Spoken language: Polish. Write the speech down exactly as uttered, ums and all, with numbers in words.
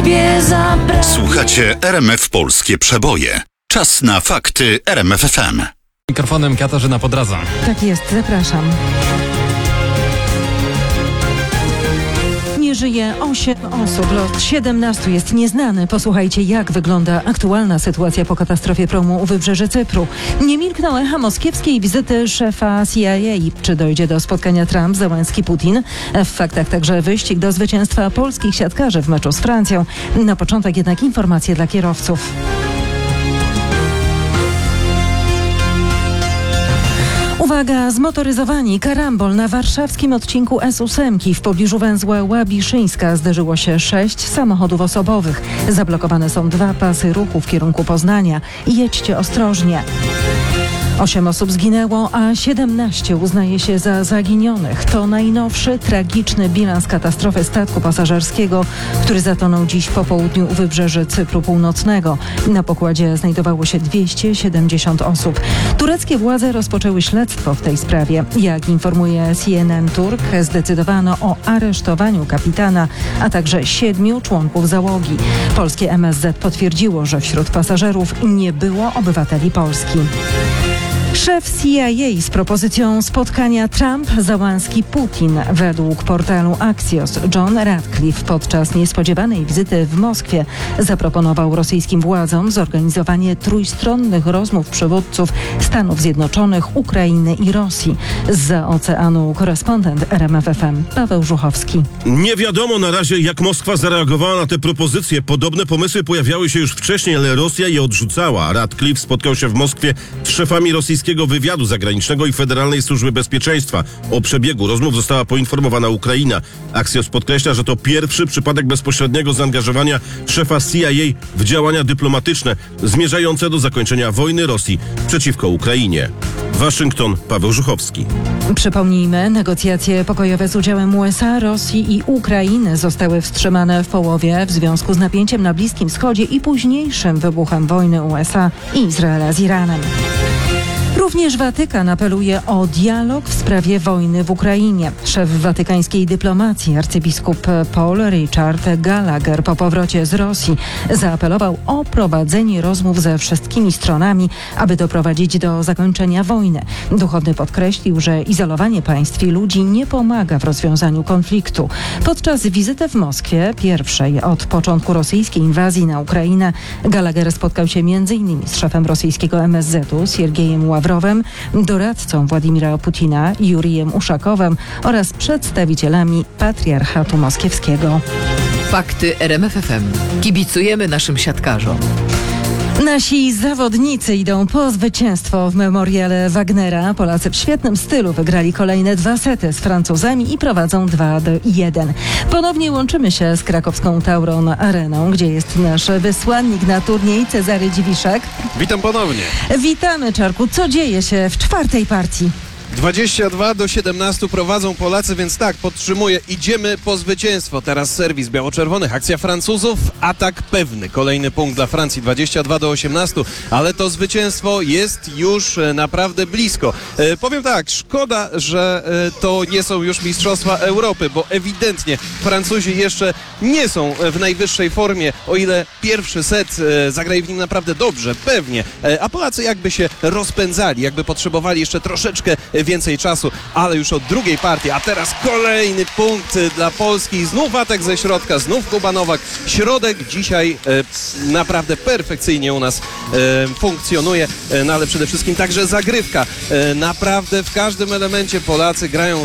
ciebie zabrać. Słuchacie R M F Polskie Przeboje. Czas na fakty R M F F M. Mikrofonem Katarzyna Podradza. Tak jest, zapraszam. Nie żyje osiem osób, los siedemnastu jest nieznany. Posłuchajcie, jak wygląda aktualna sytuacja po katastrofie promu u wybrzeży Cypru. Nie milkną echa moskiewskiej wizyty szefa C I A. Czy dojdzie do spotkania Trump, Załęski, Putin? W faktach także wyścig do zwycięstwa polskich siatkarzy w meczu z Francją. Na początek jednak informacje dla kierowców. Uwaga, zmotoryzowani karambol na warszawskim odcinku S osiem w pobliżu węzła Łabiszyńska zderzyło się sześć samochodów osobowych. Zablokowane są dwa pasy ruchu w kierunku Poznania. Jedźcie ostrożnie. Osiem osób zginęło, a siedemnaście uznaje się za zaginionych. To najnowszy, tragiczny bilans katastrofy statku pasażerskiego, który zatonął dziś po południu u wybrzeży Cypru Północnego. Na pokładzie znajdowało się dwieście siedemdziesiąt osób. Tureckie władze rozpoczęły śledztwo w tej sprawie. Jak informuje C N N Turk, zdecydowano o aresztowaniu kapitana, a także siedmiu członków załogi. Polskie M S Z potwierdziło, że wśród pasażerów nie było obywateli Polski. Szef C I A z propozycją spotkania Trump-Załęski-Putin. Według portalu Axios John Ratcliffe podczas niespodziewanej wizyty w Moskwie zaproponował rosyjskim władzom zorganizowanie trójstronnych rozmów przywódców Stanów Zjednoczonych, Ukrainy i Rosji. Zza oceanu korespondent R M F F M Paweł Żuchowski. Nie wiadomo na razie, jak Moskwa zareagowała na te propozycje. Podobne pomysły pojawiały się już wcześniej, ale Rosja je odrzucała. Ratcliffe spotkał się w Moskwie z szefami rosyjskiego wywiadu zagranicznego i Federalnej Służby Bezpieczeństwa. O przebiegu rozmów została poinformowana Ukraina. Axios podkreśla, że to pierwszy przypadek bezpośredniego zaangażowania szefa C I A w działania dyplomatyczne zmierzające do zakończenia wojny Rosji przeciwko Ukrainie. Waszyngton, Paweł Żuchowski. Przypomnijmy, negocjacje pokojowe z udziałem U S A, Rosji i Ukrainy zostały wstrzymane w połowie w związku z napięciem na Bliskim Wschodzie i późniejszym wybuchem wojny U S A i Izraela z Iranem. Również Watykan apeluje o dialog w sprawie wojny w Ukrainie. Szef watykańskiej dyplomacji, arcybiskup Paul Richard Gallagher, po powrocie z Rosji zaapelował o prowadzenie rozmów ze wszystkimi stronami, aby doprowadzić do zakończenia wojny. Duchowny podkreślił, że izolowanie państw i ludzi nie pomaga w rozwiązaniu konfliktu. Podczas wizyty w Moskwie, pierwszej od początku rosyjskiej inwazji na Ukrainę, Gallagher spotkał się między innymi z szefem rosyjskiego M S Z-u Siergiejem Ławrowem, doradcą Władimira Putina Jurijem Uszakowem oraz przedstawicielami Patriarchatu Moskiewskiego. Fakty R M F F M. Kibicujemy naszym siatkarzom. Nasi zawodnicy idą po zwycięstwo w memoriale Wagnera. Polacy w świetnym stylu wygrali kolejne dwa sety z Francuzami i prowadzą dwa do jeden. Ponownie łączymy się z krakowską Tauron Areną, gdzie jest nasz wysłannik na turniej Cezary Dziwiszek. Witam ponownie. Witamy, Czarku. Co dzieje się w czwartej partii? dwadzieścia dwa do siedemnastu prowadzą Polacy, więc tak, podtrzymuję, idziemy po zwycięstwo. Teraz serwis biało-czerwonych, akcja Francuzów, atak pewny. Kolejny punkt dla Francji, dwadzieścia dwa do osiemnastu, ale to zwycięstwo jest już naprawdę blisko. E, powiem tak, szkoda, że e, to nie są już Mistrzostwa Europy, bo ewidentnie Francuzi jeszcze nie są w najwyższej formie, o ile pierwszy set e, zagrali w nim naprawdę dobrze, pewnie, e, a Polacy jakby się rozpędzali, jakby potrzebowali jeszcze troszeczkę więcej czasu, ale już od drugiej partii, a teraz kolejny punkt dla Polski, znów atak ze środka, znów Kuba Nowak. Środek dzisiaj e, naprawdę perfekcyjnie u nas e, funkcjonuje, e, no ale przede wszystkim także zagrywka. E, naprawdę w każdym elemencie Polacy grają